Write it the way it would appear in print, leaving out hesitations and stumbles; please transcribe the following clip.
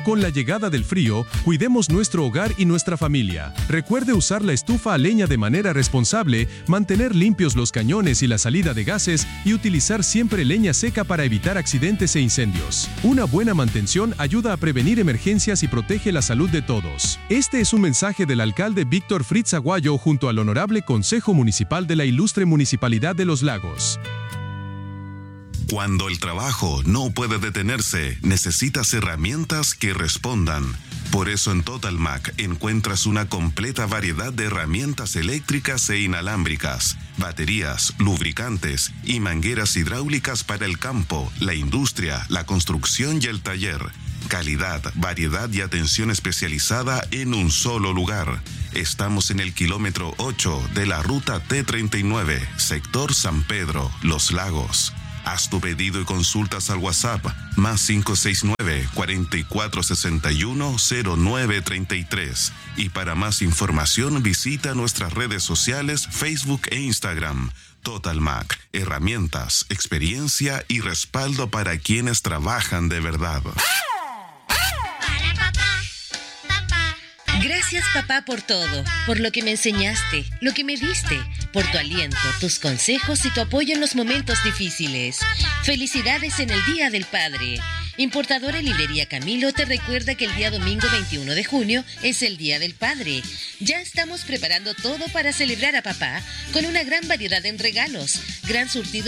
Con la llegada del frío, cuidemos nuestro hogar y nuestra familia. Recuerde usar la estufa a leña de manera responsable, mantener limpios los cañones y la salida de gases y utilizar siempre leña seca para evitar accidentes e incendios. Una buena mantención ayuda a prevenir emergencias y protege la salud de todos. Este es un mensaje del alcalde Víctor Fritz Aguayo junto al Honorable Consejo Municipal de la Ilustre Municipalidad de Los Lagos. Cuando el trabajo no puede detenerse, necesitas herramientas que respondan. Por eso en Total Mac encuentras una completa variedad de herramientas eléctricas e inalámbricas, baterías, lubricantes y mangueras hidráulicas para el campo, la industria, la construcción y el taller. Calidad, variedad y atención especializada en un solo lugar. Estamos en el kilómetro 8 de la ruta T39, sector San Pedro, Los Lagos. Haz tu pedido y consultas al WhatsApp +569 4461 0933. Y para más información visita nuestras redes sociales Facebook e Instagram. Total Mac, herramientas, experiencia y respaldo para quienes trabajan de verdad. Gracias, papá, por todo, por lo que me enseñaste, lo que me diste, por tu aliento, tus consejos y tu apoyo en los momentos difíciles. Felicidades en el Día del Padre. Importadora Librería Camilo te recuerda que el día domingo 21 de junio es el Día del Padre. Ya estamos preparando todo para celebrar a papá con una gran variedad en regalos, gran surtido